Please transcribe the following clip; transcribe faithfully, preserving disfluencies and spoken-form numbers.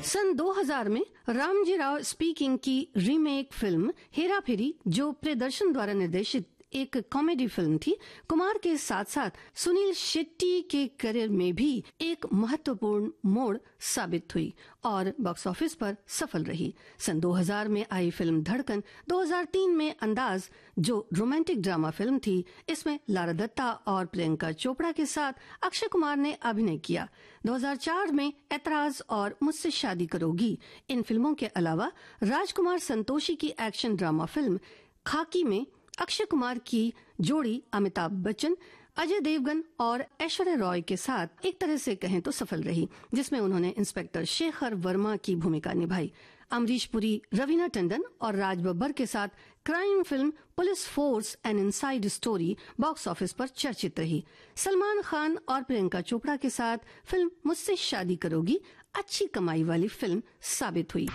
सन दो हज़ार में रामजी राव स्पीकिंग की रीमेक फिल्म हेरा फेरी, जो प्रियदर्शन द्वारा निर्देशित एक कॉमेडी फिल्म थी, कुमार के साथ साथ सुनील शेट्टी के करियर में भी एक महत्वपूर्ण मोड़ साबित हुई और बॉक्स ऑफिस पर सफल रही। सन दो हज़ार में आई फिल्म धड़कन, दो हज़ार तीन में अंदाज, जो रोमांटिक ड्रामा फिल्म थी, इसमें लारा दत्ता और प्रियंका चोपड़ा के साथ अक्षय कुमार ने अभिनय किया। दो हज़ार चार में ऐतराज और मुझसे शादी करोगी, इन फिल्मों के अलावा राजकुमार संतोषी की एक्शन ड्रामा फिल्म खाकी में अक्षय कुमार की जोड़ी अमिताभ बच्चन, अजय देवगन और ऐश्वर्या रॉय के साथ एक तरह से कहें तो सफल रही, जिसमें उन्होंने इंस्पेक्टर शेखर वर्मा की भूमिका निभाई। अमरीश पुरी, रवीना टंडन और राज बब्बर के साथ crime film police force an inside story box office पर चर्चित रही। सलमान खान और प्रियंका चोपड़ा के साथ फिल्म मुझसे शादी करोगी अच्छी कमाई वाली फिल्म साबित हुई।